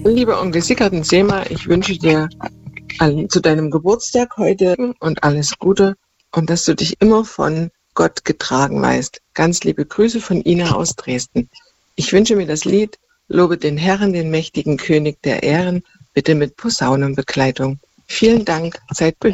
Lieber Onkel Sickert und Sema, ich wünsche dir zu deinem Geburtstag heute und alles Gute und dass du dich immer von Gott getragen weißt. Ganz liebe Grüße von Ina aus Dresden. Ich wünsche mir das Lied Lobe den Herrn, den mächtigen König der Ehren, bitte mit Posaunenbegleitung. Vielen Dank, seid behütet.